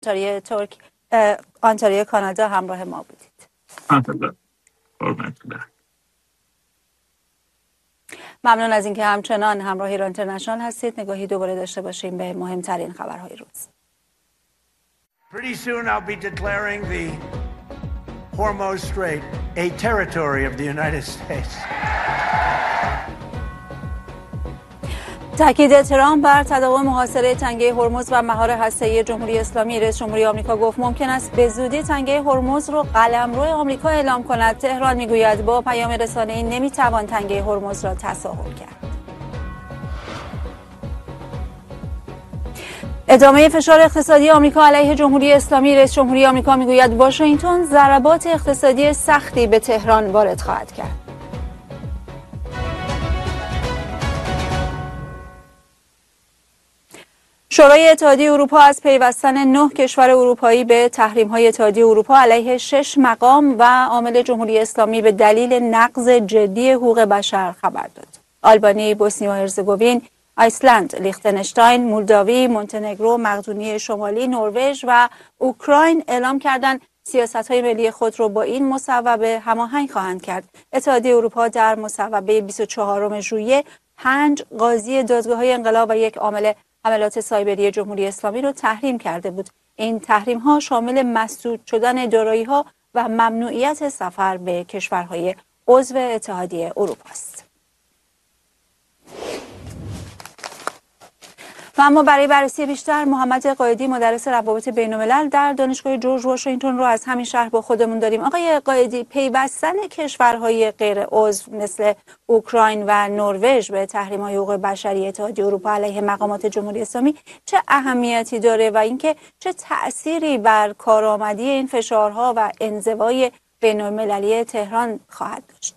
آنتاریو کانادا همراه ما بودید. ممنون از اینکه همچنان همراه ایران اینترنشنال هستید. نگاهی دوباره داشته باشیم به مهمترین خبرهای روز. Pretty soon I'll be declaring the Hormuz Strait a territory of the United States. تاکید ترامپ بر تداوم محاصره تنگه هرمز و مهار هسته‌ای جمهوری اسلامی. رئیس جمهوری آمریکا گفت ممکن است به زودی تنگه هرمز را قلمرو آمریکا اعلام کند. تهران میگوید با پیام رسانه‌ای نمیتوان تنگه هرمز را تساهل کرد. ادامه فشار اقتصادی آمریکا علیه جمهوری اسلامی. رئیس جمهوری آمریکا میگوید واشنگتن ضربات اقتصادی سختی به تهران وارد خواهد کرد. شورای اتحادیه اروپا از پیوستن 9 کشور اروپایی به تحریم‌های اتحادیه اروپا علیه 6 مقام و عامل جمهوری اسلامی به دلیل نقض جدی حقوق بشر خبر داد. آلبانی، بوسنی و هرزگوین، ایسلند، لیختنشتاین، مولداوی، مونتنگرو، مقدونیه شمالی، نروژ و اوکراین اعلام کردند سیاست‌های ملی خود را با این مصوبه هماهنگ خواهند کرد. اتحادیه اروپا در مصوبه 24 ژوئیه 5 قاضی دادگاه‌های انقلاب و 1 عامل حملات سایبری جمهوری اسلامی را تحریم کرده بود. این تحریم‌ها شامل مسدود شدن دارایی‌ها و ممنوعیت سفر به کشورهای عضو اتحادیه اروپا است. و اما برای بررسی بیشتر محمد قائدی مدرس روابط بین‌الملل در دانشگاه جورج واشنگتن رو از همین شهر با خودمون داریم. آقای قائدی، پیوستن کشورهای غیر عضو مثل اوکراین و نروژ به تحریم‌های حقوق بشری اتحادیه اروپا علیه مقامات جمهوری اسلامی چه اهمیتی داره و اینکه چه تأثیری بر کارآمدی این فشارها و انزوای بین‌المللی تهران خواهد داشت؟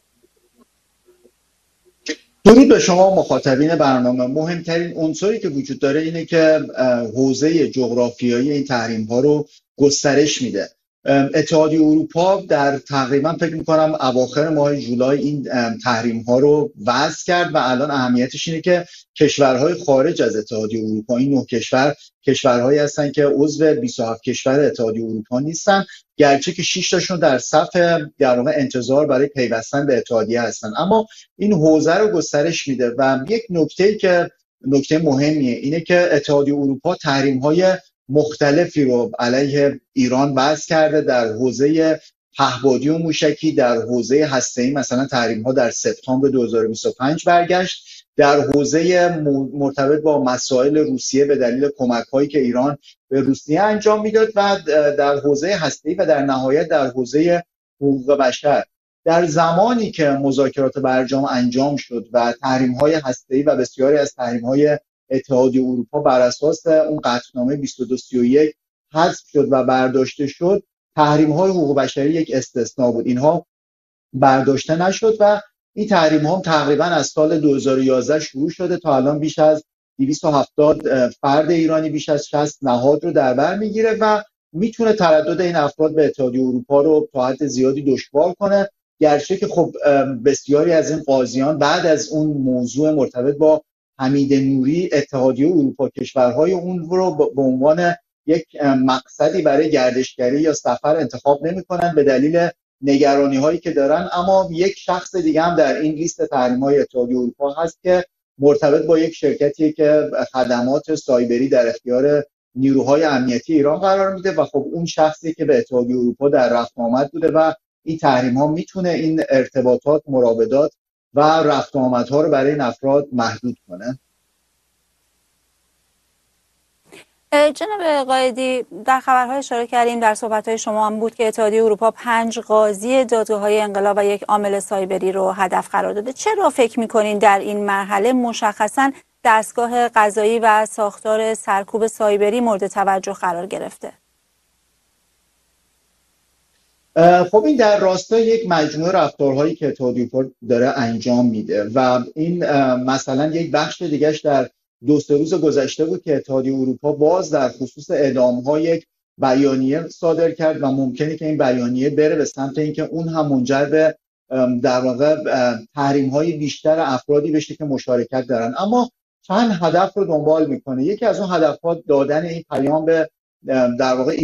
درود به شما مخاطبین برنامه. مهمترین عنصری که وجود داره اینه که حوزه جغرافیایی این تحریم ها رو گسترش میده. اتحادیه اروپا در تقریبا فکر میکنم اواخر ماه جولای این تحریم ها رو وضع کرد و الان اهمیتش اینه که کشورهای خارج از اتحادیه اروپا، این 9 کشور کشورهایی هستن که عضو 27 کشور اتحادیه اروپا نیستن، گرچه که 6 تاشون در صف در واقع انتظار برای پیوستن به اتحادیه هستن، اما این حوزه رو گسترش میده. و یک نکته که نکته مهمیه اینه که اتحادیه اروپا تحریم‌های مختلفی رو علیه ایران وضع کرده در حوزه پهپادی و موشکی، در حوزه هسته‌ای مثلا تحریم‌ها در سپتامبر 2025 برگشت، در حوزه مرتبط با مسائل روسیه به دلیل کمک‌هایی که ایران به روسیه انجام میداد و در حوزه هسته‌ای و در نهایت در حوزه حقوق بشر. در زمانی که مذاکرات برجام انجام شد و تحریم‌های هسته‌ای و بسیاری از تحریم‌های اتحادیه اروپا بر اساس اون قطعنامه 2231 حذف شد و برداشته شد، تحریم‌های حقوق بشری یک استثناء بود. اینها برداشته نشد و این تحریم‌ها تقریبا از سال 2011 شروع شده تا الان بیش از 270 فرد ایرانی، بیش از 60 نهاد رو در بر میگیره و میتونه تردد این افراد به اتحادیه اروپا رو تا حد زیادی دشوار کنه، گرچه که خب بسیاری از این قاضیان بعد از اون موضوع مرتبط با حمید نوری اتحادیه اروپا کشورهای اون رو به عنوان یک مقصدی برای گردشگری یا سفر انتخاب نمی‌کنن به دلیل نگرانی‌هایی که دارن. اما یک شخص دیگه هم در این لیست تحریم‌های اتحادیه اروپا هست که مرتبط با یک شرکتی که خدمات سایبری در اختیار نیروهای امنیتی ایران قرار میده و خب اون شخصی که به اتحادیه اروپا در رفت آمد بوده و این تحریم‌ها میتونه این ارتباطات، مراودات و رفت آمدها رو برای این افراد محدود کنه. جناب قائدی، در خبرهای اشاره کردیم، در صحبت‌های شما هم بود که اتحادیه اروپا 5 قاضی دادگاه‌های انقلاب و 1 عامل سایبری رو هدف قرار داده. چرا فکر می‌کنین در این مرحله مشخصاً دستگاه قضایی و ساختار سرکوب سایبری مورد توجه قرار گرفته؟ خب این در راستای یک مجموعه رفتارهایی که اتحادیه اروپا داره انجام میده و این مثلا یک بخش دیگهش در 2-3 روز گذشته بود که اتحادیه اروپا باز در خصوص اعدام‌ها یک بیانیه صادر کرد و ممکنه که این بیانیه بره به سمت اینکه اون هم منجر به در واقع تحریم‌های بیشتر افرادی بشه که مشارکت دارن، اما چند هدف رو دنبال میکنه. یکی از اون هدف‌ها دادن این پیام به در واقع